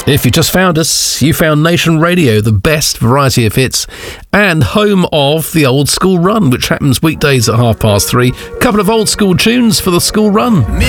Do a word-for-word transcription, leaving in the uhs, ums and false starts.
If you just found us, you found Nation Radio, the best variety of hits and home of the Old School Run, which happens weekdays at half past three. Couple of old school tunes for the school run.